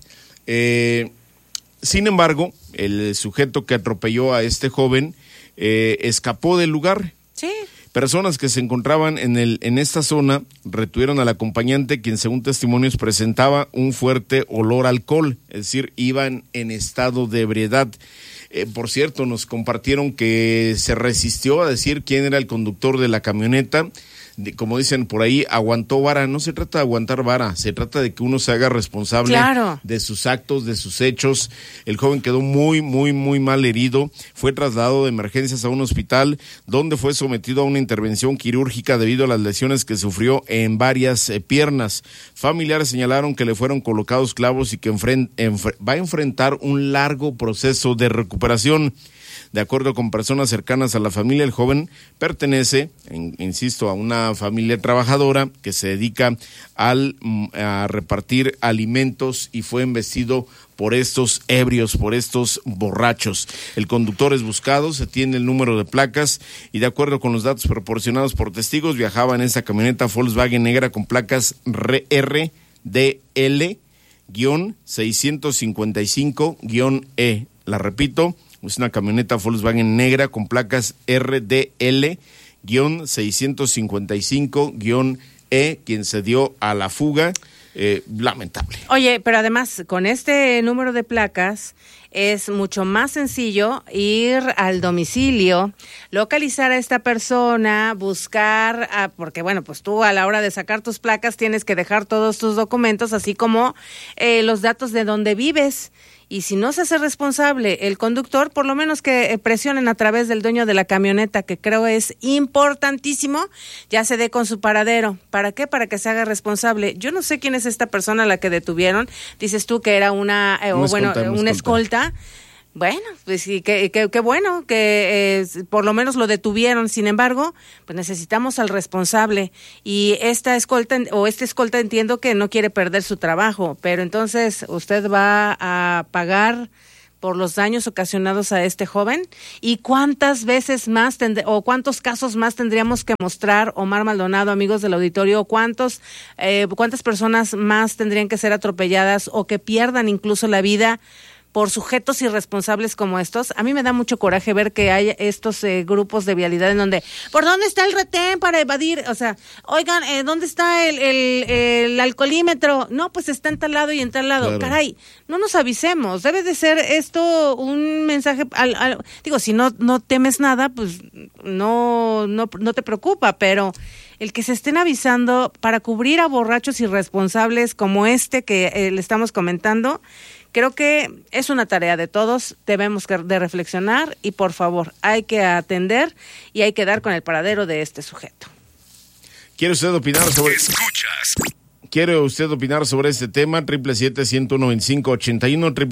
Sin embargo, el sujeto que atropelló a este joven escapó del lugar. Sí. Personas que se encontraban en esta zona retuvieron al acompañante, quien según testimonios presentaba un fuerte olor a alcohol, es decir, iban en estado de ebriedad. Por cierto, nos compartieron que se resistió a decir quién era el conductor de la camioneta. Como dicen por ahí, aguantó vara. No se trata de aguantar vara, se trata de que uno se haga responsable de sus actos, de sus hechos. El joven quedó muy mal herido, fue trasladado de emergencias a un hospital donde fue sometido a una intervención quirúrgica debido a las lesiones que sufrió en varias piernas. Familiares señalaron que le fueron colocados clavos y que va a enfrentar un largo proceso de recuperación. De acuerdo con personas cercanas a la familia, el joven pertenece, insisto, a una familia trabajadora que se dedica a repartir alimentos y fue embestido por estos ebrios, por estos borrachos. El conductor es buscado, se tiene el número de placas y de acuerdo con los datos proporcionados por testigos, viajaba en esta camioneta Volkswagen negra con placas RDL-655-E. La repito, es una camioneta Volkswagen negra con placas RDL-655-E, quien se dio a la fuga. Lamentable. Oye, pero además, con este número de placas es mucho más sencillo ir al domicilio, localizar a esta persona, buscar, porque bueno, pues tú a la hora de sacar tus placas tienes que dejar todos tus documentos, así como los datos de dónde vives. Y si no se hace responsable el conductor, por lo menos que presionen a través del dueño de la camioneta, que creo es importantísimo, ya se dé con su paradero. ¿Para qué? Para que se haga responsable. Yo no sé quién es esta persona a la que detuvieron. Dices tú que era una escolta. Bueno, pues sí, qué bueno que por lo menos lo detuvieron. Sin embargo, pues necesitamos al responsable. Y esta escolta entiendo que no quiere perder su trabajo, pero entonces usted va a pagar por los daños ocasionados a este joven. ¿Y cuántas veces más cuántos casos más tendríamos que mostrar, Omar Maldonado, amigos del auditorio? ¿Cuántas personas más tendrían que ser atropelladas o que pierdan incluso la vida por sujetos irresponsables como estos? A mí me da mucho coraje ver que hay estos grupos de vialidad en donde, ¿por dónde está el retén para evadir? O sea, oigan, ¿dónde está el alcoholímetro? No, pues está en tal lado y en tal lado. Claro. Caray, no nos avisemos. Debe de ser esto un mensaje, digo, si no temes nada, pues no te preocupa, pero el que se estén avisando para cubrir a borrachos irresponsables como este que le estamos comentando, creo que es una tarea de todos, debemos de reflexionar y por favor hay que atender y hay que dar con el paradero de este sujeto. ¿Quiere usted opinar sobre este tema? 777-195-81,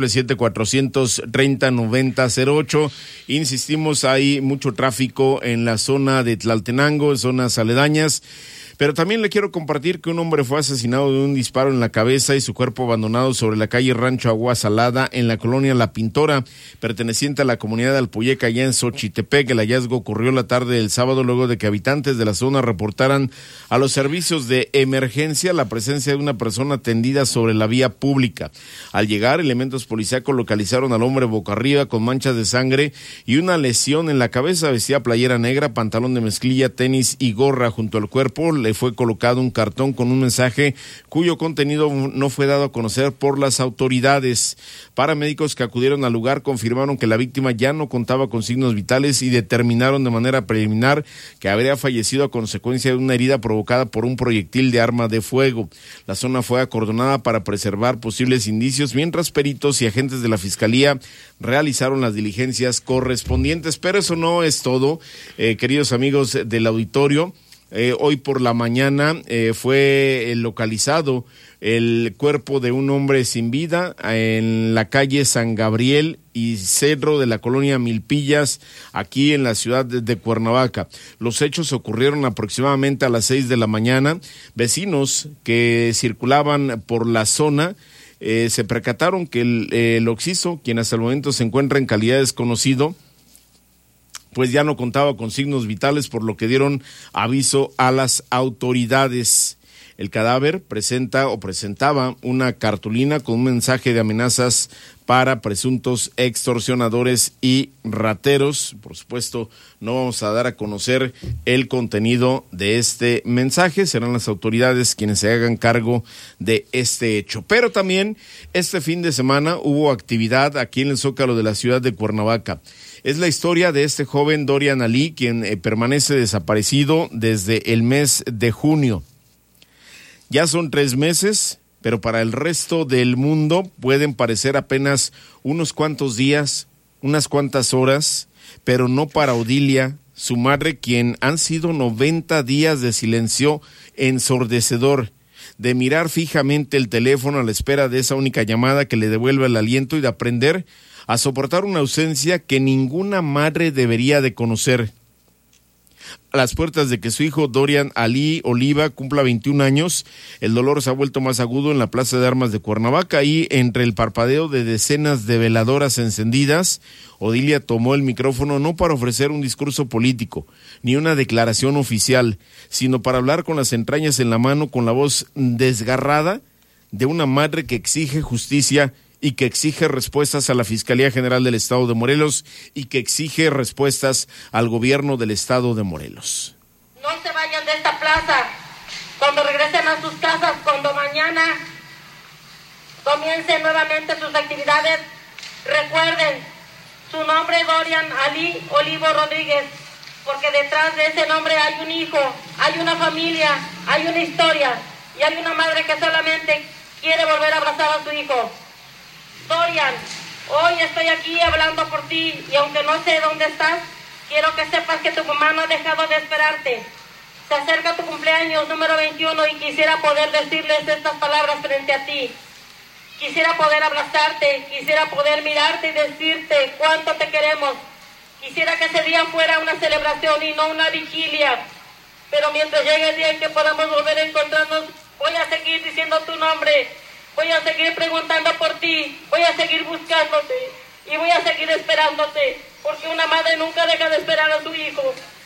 777-430-9008. Insistimos, hay mucho tráfico en la zona de Tlaltenango, zonas aledañas. Pero también le quiero compartir que un hombre fue asesinado de un disparo en la cabeza y su cuerpo abandonado sobre la calle Rancho Agua Salada en la colonia La Pintora, perteneciente a la comunidad de Alpuyeca, allá en Xochitepec. El hallazgo ocurrió la tarde del sábado luego de que habitantes de la zona reportaran a los servicios de emergencia la presencia de una persona tendida sobre la vía pública. Al llegar, elementos policíacos localizaron al hombre boca arriba con manchas de sangre y una lesión en la cabeza. Vestía playera negra, pantalón de mezclilla, tenis y gorra. Junto al cuerpo le fue colocado un cartón con un mensaje cuyo contenido no fue dado a conocer por las autoridades. Paramédicos que acudieron al lugar confirmaron que la víctima ya no contaba con signos vitales y determinaron de manera preliminar que habría fallecido a consecuencia de una herida provocada por un proyectil de arma de fuego. La zona fue acordonada para preservar posibles indicios, mientras peritos y agentes de la Fiscalía realizaron las diligencias correspondientes. Pero eso no es todo, queridos amigos del auditorio. Hoy por la mañana fue localizado el cuerpo de un hombre sin vida en la calle San Gabriel y Cerro de la colonia Milpillas, aquí en la ciudad de Cuernavaca. Los hechos ocurrieron aproximadamente a las 6 de la mañana. Vecinos que circulaban por la zona se percataron que el occiso, quien hasta el momento se encuentra en calidad de desconocido, pues ya no contaba con signos vitales, por lo que dieron aviso a las autoridades. El cadáver presentaba una cartulina con un mensaje de amenazas para presuntos extorsionadores y rateros. Por supuesto, no vamos a dar a conocer el contenido de este mensaje. Serán las autoridades quienes se hagan cargo de este hecho. Pero también este fin de semana hubo actividad aquí en el Zócalo de la ciudad de Cuernavaca. Es la historia de este joven Dorian Ali, quien permanece desaparecido desde el mes de junio. Ya son 3 meses, pero para el resto del mundo pueden parecer apenas unos cuantos días, unas cuantas horas, pero no para Odilia, su madre, quien han sido 90 días de silencio ensordecedor, de mirar fijamente el teléfono a la espera de esa única llamada que le devuelva el aliento y de aprender a soportar una ausencia que ninguna madre debería de conocer. A las puertas de que su hijo Dorian Ali Oliva cumpla 21 años, el dolor se ha vuelto más agudo en la Plaza de Armas de Cuernavaca y entre el parpadeo de decenas de veladoras encendidas, Odilia tomó el micrófono no para ofrecer un discurso político, ni una declaración oficial, sino para hablar con las entrañas en la mano, con la voz desgarrada de una madre que exige justicia y que exige respuestas a la Fiscalía General del Estado de Morelos y que exige respuestas al gobierno del Estado de Morelos. No se vayan de esta plaza. Cuando regresen a sus casas, cuando mañana comiencen nuevamente sus actividades, recuerden, su nombre es Dorian Ali Olivo Rodríguez, porque detrás de ese nombre hay un hijo, hay una familia, hay una historia y hay una madre que solamente quiere volver a abrazar a su hijo. Dorian, hoy estoy aquí hablando por ti y aunque no sé dónde estás, quiero que sepas que tu mamá no ha dejado de esperarte. Se acerca tu cumpleaños número 21 y quisiera poder decirles estas palabras frente a ti. Quisiera poder abrazarte, quisiera poder mirarte y decirte cuánto te queremos. Quisiera que ese día fuera una celebración y no una vigilia. Pero mientras llegue el día en que podamos volver a encontrarnos, voy a seguir diciendo tu nombre. Voy a seguir preguntando por ti, voy a seguir buscándote y voy a seguir esperándote, porque una madre nunca deja de esperar a su hijo.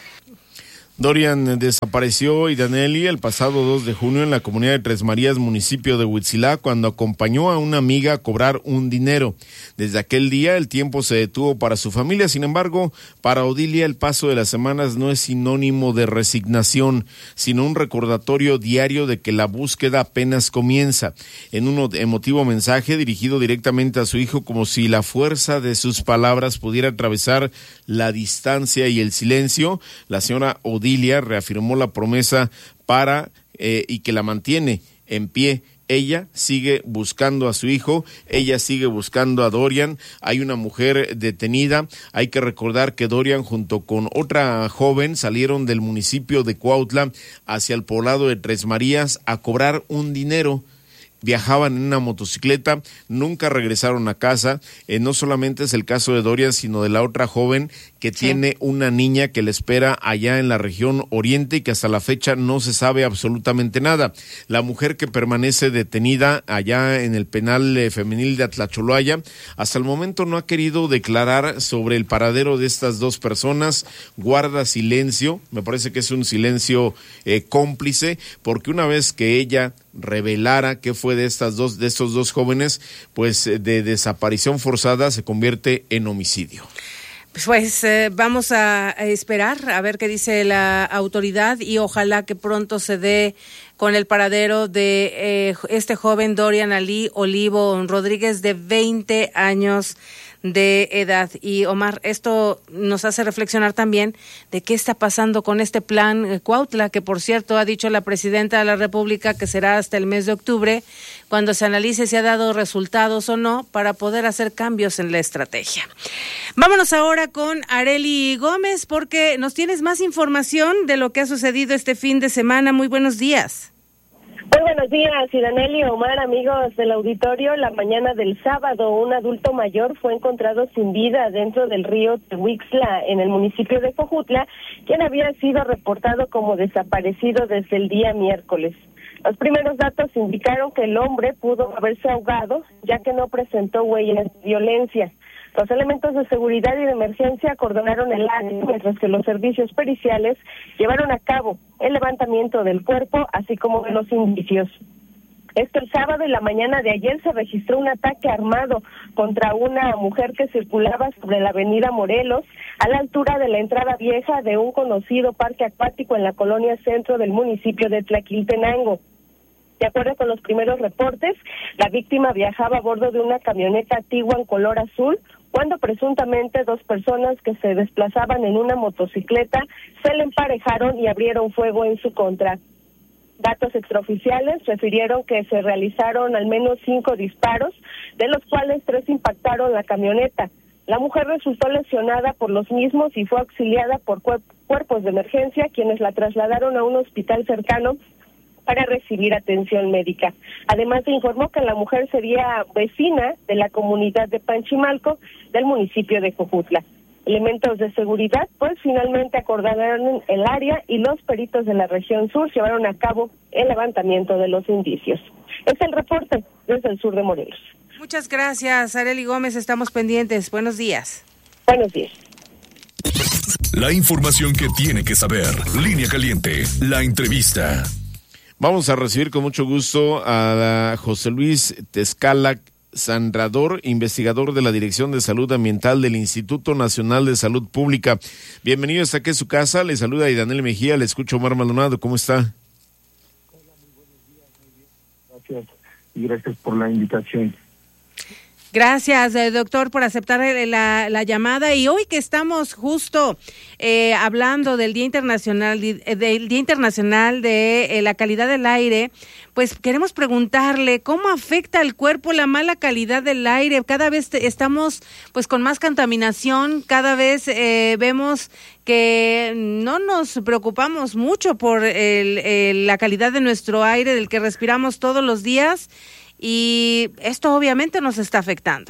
Dorian desapareció Idaneli el pasado 2 de junio en la comunidad de Tres Marías, municipio de Huitzilá, cuando acompañó a una amiga a cobrar un dinero. Desde aquel día el tiempo se detuvo para su familia, sin embargo, para Odilia el paso de las semanas no es sinónimo de resignación, sino un recordatorio diario de que la búsqueda apenas comienza. En un emotivo mensaje dirigido directamente a su hijo, como si la fuerza de sus palabras pudiera atravesar la distancia y el silencio, la señora Odilia reafirmó la promesa y que la mantiene en pie. Ella sigue buscando a su hijo, ella sigue buscando a Dorian. Hay una mujer detenida. Hay que recordar que Dorian junto con otra joven salieron del municipio de Cuautla hacia el poblado de Tres Marías a cobrar un dinero. Viajaban en una motocicleta, nunca regresaron a casa. No solamente es el caso de Dorian, sino de la otra joven que tiene una niña que le espera allá en la región oriente y que hasta la fecha no se sabe absolutamente nada. La mujer que permanece detenida allá en el penal femenil de Atlacholoaya, hasta el momento no ha querido declarar sobre el paradero de estas dos personas, guarda silencio. Me parece que es un silencio cómplice, porque una vez que ella revelara qué fue de estos dos jóvenes, pues de desaparición forzada se convierte en homicidio. Pues vamos a esperar a ver qué dice la autoridad y ojalá que pronto se dé con el paradero de este joven Dorian Ali Olivo Rodríguez, de 20 años de edad. Y Omar, esto nos hace reflexionar también de qué está pasando con este plan Cuautla, que por cierto ha dicho la presidenta de la República que será hasta el mes de octubre cuando se analice si ha dado resultados o no para poder hacer cambios en la estrategia. Vámonos ahora con Arely Gómez, porque nos tienes más información de lo que ha sucedido este fin de semana. Muy buenos días. Muy buenos días, Idaneli, Omar, amigos del auditorio. La mañana del sábado, un adulto mayor fue encontrado sin vida dentro del río Tehuixtla, en el municipio de Jojutla, quien había sido reportado como desaparecido desde el día miércoles. Los primeros datos indicaron que el hombre pudo haberse ahogado, ya que no presentó huellas de violencia. Los elementos de seguridad y de emergencia acordonaron el área, mientras que los servicios periciales llevaron a cabo el levantamiento del cuerpo, así como de los indicios. El sábado en la mañana de ayer se registró un ataque armado contra una mujer que circulaba sobre la avenida Morelos, a la altura de la entrada vieja de un conocido parque acuático en la colonia centro del municipio de Tlaquiltenango. De acuerdo con los primeros reportes, la víctima viajaba a bordo de una camioneta Tiguan color azul, cuando presuntamente dos personas que se desplazaban en una motocicleta se le emparejaron y abrieron fuego en su contra. Datos extraoficiales refirieron que se realizaron al menos 5 disparos, de los cuales 3 impactaron la camioneta. La mujer resultó lesionada por los mismos y fue auxiliada por cuerpos de emergencia, quienes la trasladaron a un hospital cercano para recibir atención médica. Además se informó que la mujer sería vecina de la comunidad de Panchimalco del municipio de Jojutla. Elementos de seguridad pues finalmente acordonaron el área y los peritos de la región sur llevaron a cabo el levantamiento de los indicios. Es el reporte desde el sur de Morelos. Muchas gracias, Arely Gómez, estamos pendientes. Buenos días. Buenos días. La información que tiene que saber. Línea Caliente, la entrevista. Vamos a recibir con mucho gusto a José Luis Tezcala Sanrador, investigador de la Dirección de Salud Ambiental del Instituto Nacional de Salud Pública. Bienvenido hasta aquí a su casa, le saluda Idanel Mejía, le escucho Omar Maldonado, ¿cómo está? Hola, muy buenos días, muy bien. Gracias y gracias por la invitación. Gracias, doctor, por aceptar la llamada. Y hoy que estamos justo hablando del Día Internacional de la calidad del aire, pues queremos preguntarle cómo afecta al cuerpo la mala calidad del aire. Cada vez estamos pues con más contaminación, cada vez vemos que no nos preocupamos mucho por la calidad de nuestro aire, del que respiramos todos los días. Y esto obviamente nos está afectando.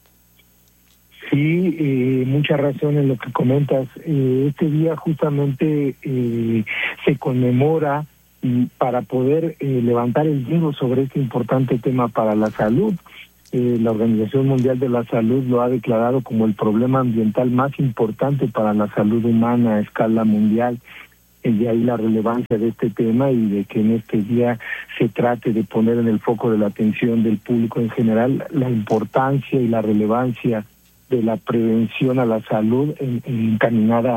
Sí, mucha razón en lo que comentas. Este día justamente se conmemora para poder levantar el dedo sobre este importante tema para la salud. La Organización Mundial de la Salud lo ha declarado como el problema ambiental más importante para la salud humana a escala mundial. De ahí la relevancia de este tema y de que en este día se trate de poner en el foco de la atención del público en general la importancia y la relevancia de la prevención a la salud encaminada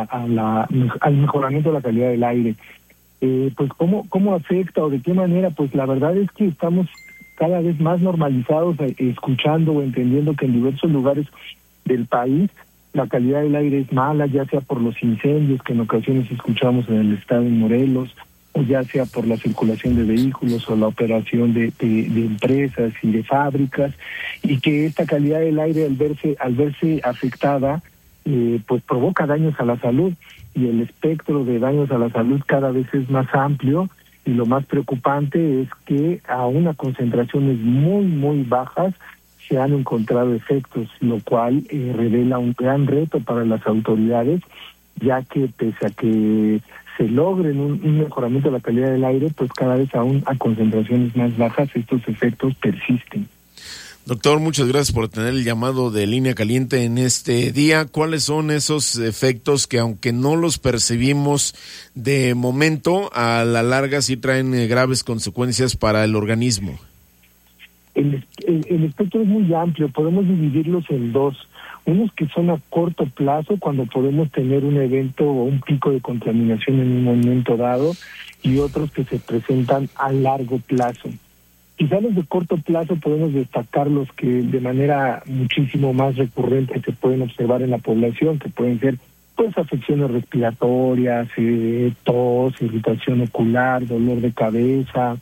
al mejoramiento de la calidad del aire. Pues ¿cómo afecta o de qué manera? Pues la verdad es que estamos cada vez más normalizados escuchando o entendiendo que en diversos lugares del país la calidad del aire es mala, ya sea por los incendios que en ocasiones escuchamos en el estado de Morelos, o ya sea por la circulación de vehículos o la operación de empresas y de fábricas, y que esta calidad del aire al verse afectada, pues provoca daños a la salud, y el espectro de daños a la salud cada vez es más amplio, y lo más preocupante es que a concentraciones muy, muy bajas se han encontrado efectos, lo cual revela un gran reto para las autoridades, ya que pese a que se logren un mejoramiento de la calidad del aire, pues cada vez aún a concentraciones más bajas estos efectos persisten. Doctor, muchas gracias por tener el llamado de Línea Caliente en este día. ¿Cuáles son esos efectos que, aunque no los percibimos de momento, a la larga sí traen graves consecuencias para el organismo? El espectro es muy amplio, podemos dividirlos en dos. Unos que son a corto plazo, cuando podemos tener un evento o un pico de contaminación en un momento dado, y otros que se presentan a largo plazo. Quizá los de corto plazo podemos destacar los que de manera muchísimo más recurrente se pueden observar en la población, que pueden ser pues afecciones respiratorias, tos, irritación ocular, dolor de cabeza,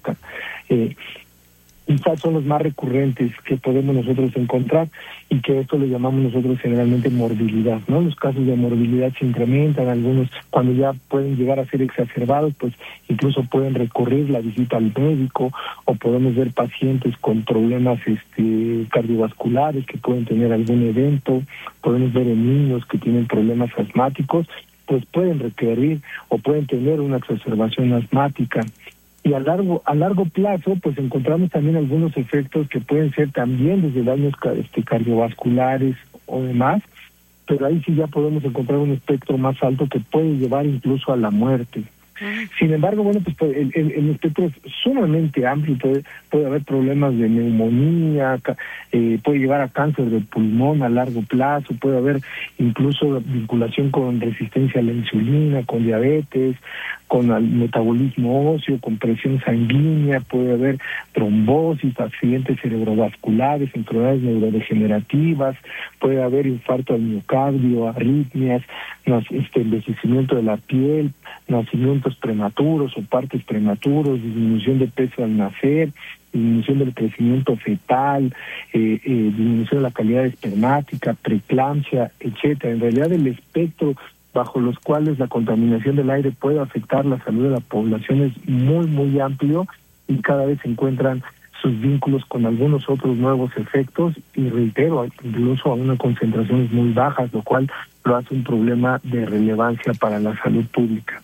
quizás son los más recurrentes que podemos nosotros encontrar, y que esto le llamamos nosotros generalmente morbilidad, ¿no? Los casos de morbilidad se incrementan, algunos cuando ya pueden llegar a ser exacerbados, pues incluso pueden recurrir la visita al médico, o podemos ver pacientes con problemas cardiovasculares que pueden tener algún evento, podemos ver en niños que tienen problemas asmáticos, pues pueden requerir o pueden tener una exacerbación asmática. Y a largo plazo, pues encontramos también algunos efectos que pueden ser también desde daños cardiovasculares o demás, pero ahí sí ya podemos encontrar un espectro más alto que puede llevar incluso a la muerte. Sin embargo, bueno, pues el espectro es sumamente amplio, puede haber problemas de neumonía, puede llevar a cáncer de pulmón a largo plazo, puede haber incluso vinculación con resistencia a la insulina, con diabetes, con el metabolismo óseo, con presión sanguínea, puede haber trombosis, accidentes cerebrovasculares, enfermedades neurodegenerativas, puede haber infarto al miocardio, arritmias, envejecimiento de la piel, nacimientos prematuros o partos prematuros, disminución de peso al nacer, disminución del crecimiento fetal, disminución de la calidad espermática, preeclampsia, etcétera. En realidad el espectro bajo los cuales la contaminación del aire puede afectar la salud de la población es muy, muy amplio y cada vez se encuentran sus vínculos con algunos otros nuevos efectos y reitero, incluso a unas concentraciones muy bajas, lo cual lo hace un problema de relevancia para la salud pública.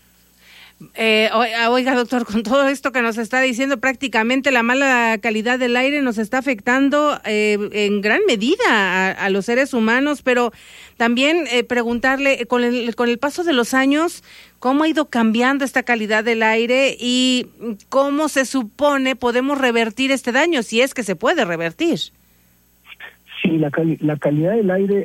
Oiga, doctor, con todo esto que nos está diciendo, prácticamente la mala calidad del aire nos está afectando en gran medida a los seres humanos, pero también preguntarle, con el paso de los años, ¿cómo ha ido cambiando esta calidad del aire y cómo se supone podemos revertir este daño, si es que se puede revertir? Sí, la calidad del aire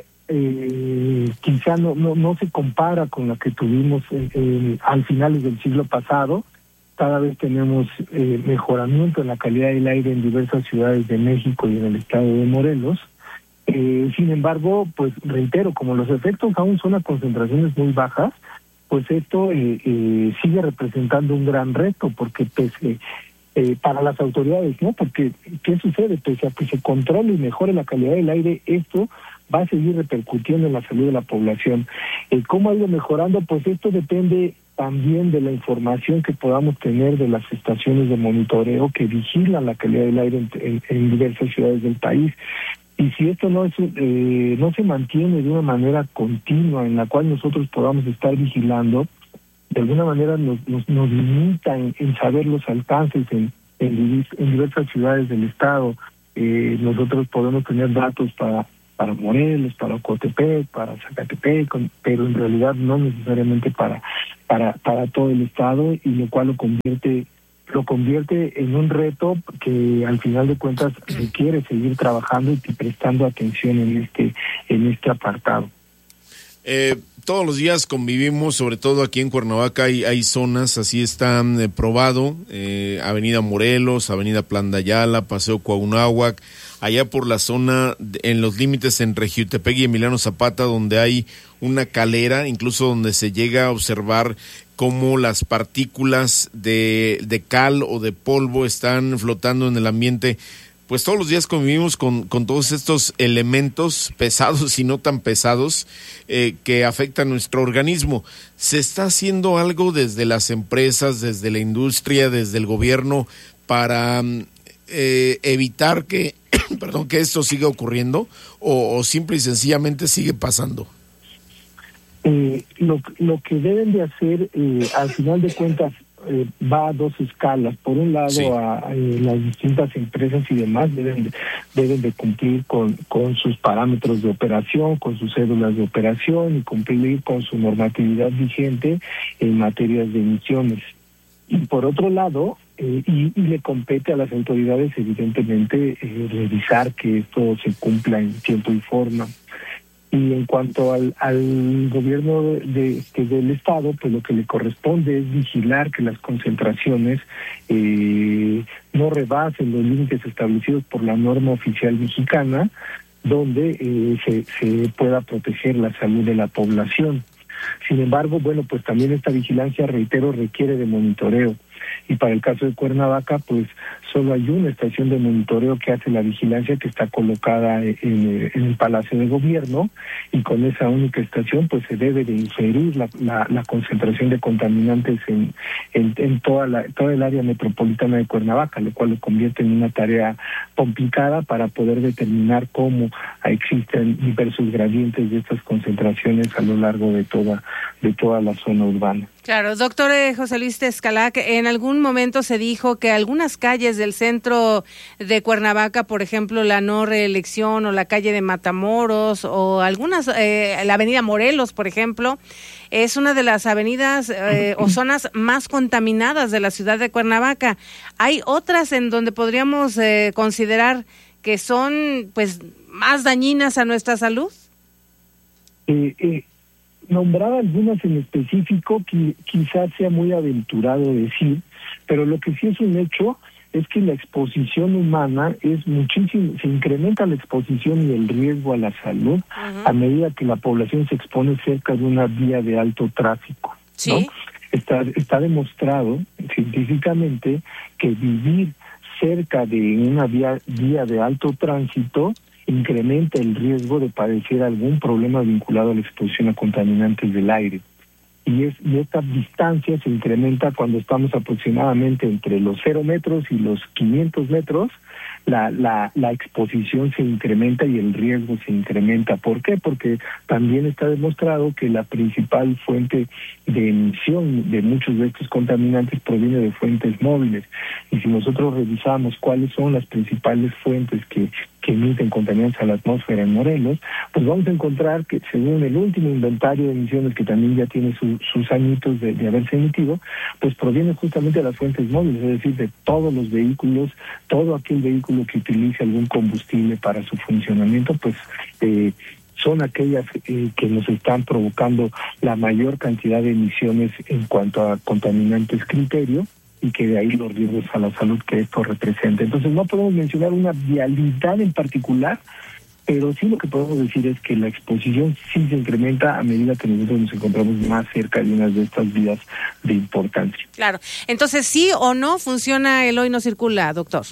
quizá no se compara con la que tuvimos al finales del siglo pasado. Cada vez tenemos mejoramiento en la calidad del aire en diversas ciudades de México y en el estado de Morelos. Sin embargo, pues reitero, como los efectos aún son a concentraciones muy bajas, pues esto sigue representando un gran reto, porque para las autoridades, ¿no? Porque, ¿qué sucede? Pese a que se controle y mejore la calidad del aire, esto va a seguir repercutiendo en la salud de la población. ¿Cómo ha ido mejorando? Pues esto depende también de la información que podamos tener de las estaciones de monitoreo que vigilan la calidad del aire en diversas ciudades del país. Y si esto no se mantiene de una manera continua en la cual nosotros podamos estar vigilando, de alguna manera nos limita en saber los alcances en diversas ciudades del estado. Nosotros podemos tener datos para Morelos, para Ocotepec, para Zacatepec, pero en realidad no necesariamente para todo el estado, y lo cual lo convierte en un reto que al final de cuentas requiere seguir trabajando y prestando atención en este apartado. Todos los días convivimos, sobre todo aquí en Cuernavaca hay zonas, así están probado, Avenida Morelos, Avenida Plan de Ayala, Paseo Cuauhnáhuac, allá por la zona, en los límites entre Jiutepec y Emiliano Zapata, donde hay una calera, incluso donde se llega a observar cómo las partículas de cal o de polvo están flotando en el ambiente. Pues todos los días convivimos con todos estos elementos pesados y no tan pesados que afectan nuestro organismo. ¿Se está haciendo algo desde las empresas, desde la industria, desde el gobierno para evitar que esto siga ocurriendo o simple y sencillamente sigue pasando? Lo que deben de hacer, al final de cuentas, va a dos escalas. Por un lado, sí, las distintas empresas y demás deben de cumplir con sus parámetros de operación, con sus cédulas de operación y cumplir con su normatividad vigente en materias de emisiones. Y por otro lado, y le compete a las autoridades, evidentemente, revisar que esto se cumpla en tiempo y forma. Y en cuanto al gobierno del estado, pues lo que le corresponde es vigilar que las concentraciones no rebasen los límites establecidos por la norma oficial mexicana, donde se pueda proteger la salud de la población. Sin embargo, bueno, pues también esta vigilancia, reitero, requiere de monitoreo. Y para el caso de Cuernavaca, pues solo hay una estación de monitoreo que hace la vigilancia, que está colocada en el Palacio de Gobierno, y con esa única estación pues se debe de inferir la concentración de contaminantes en toda el área metropolitana de Cuernavaca, lo cual lo convierte en una tarea complicada para poder determinar cómo existen diversos gradientes de estas concentraciones a lo largo de toda la zona urbana. Claro, doctor José Luis Tescalac, en algún momento se dijo que algunas calles del centro de Cuernavaca, por ejemplo, la no reelección o la calle de Matamoros o algunas, la avenida Morelos, por ejemplo, es una de las avenidas o zonas más contaminadas de la ciudad de Cuernavaca. ¿Hay otras en donde podríamos considerar que son pues más dañinas a nuestra salud? Nombraba algunas en específico que quizás sea muy aventurado decir, pero lo que sí es un hecho es que la exposición humana es muchísimo, se incrementa la exposición y el riesgo a la salud a medida que la población se expone cerca de una vía de alto tráfico, ¿no? Sí. Está demostrado científicamente que vivir cerca de una vía de alto tránsito incrementa el riesgo de padecer algún problema vinculado a la exposición a contaminantes del aire. Y esta distancia se incrementa cuando estamos aproximadamente entre los 0 metros y los 500 metros, la exposición se incrementa y el riesgo se incrementa. ¿Por qué? Porque también está demostrado que la principal fuente de emisión de muchos de estos contaminantes proviene de fuentes móviles. Y si nosotros revisamos cuáles son las principales fuentes que emiten contaminantes a la atmósfera en Morelos, pues vamos a encontrar que según el último inventario de emisiones, que también ya tiene sus añitos de haberse emitido, pues proviene justamente de las fuentes móviles, es decir, de todos los vehículos, todo aquel vehículo que utilice algún combustible para su funcionamiento, pues son aquellas que nos están provocando la mayor cantidad de emisiones en cuanto a contaminantes criterio, y que de ahí los riesgos a la salud que esto representa. Entonces no podemos mencionar una vialidad en particular, pero sí lo que podemos decir es que la exposición sí se incrementa a medida que nosotros nos encontramos más cerca de unas de estas vías de importancia. Claro. Entonces, ¿sí o no funciona el Hoy No Circula, doctor?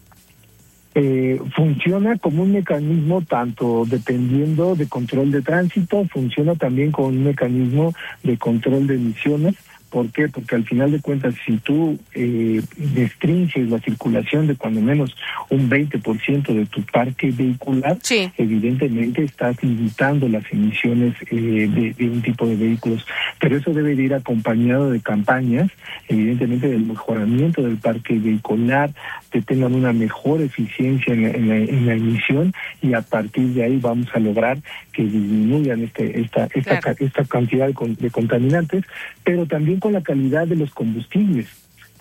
Funciona como un mecanismo tanto dependiendo de control de tránsito, funciona también como un mecanismo de control de emisiones. ¿Por qué? Porque al final de cuentas, si tú restringes la circulación de cuando menos un 20% de tu parque vehicular, sí, evidentemente estás limitando las emisiones de un tipo de vehículos. Pero eso debe de ir acompañado de campañas, evidentemente del mejoramiento del parque vehicular, que tengan una mejor eficiencia en la emisión, y a partir de ahí vamos a lograr que disminuyan esta cantidad de contaminantes, pero también con la calidad de los combustibles.